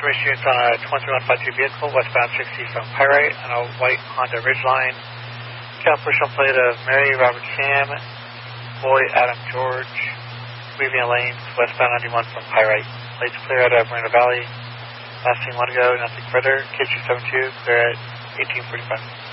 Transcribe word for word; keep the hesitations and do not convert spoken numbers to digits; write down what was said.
information units on a twenty-one fifty-two vehicle, westbound sixty from Pyrite on a white Honda Ridgeline. Count personal plate of Mary, Robert Sam, Boy, Adam George, Weaving Lanes, westbound ninety-one from Pyrite. Plates clear out of Moreno Valley. Last thing want to go, nothing further. K two seven two, clear at eighteen forty-five.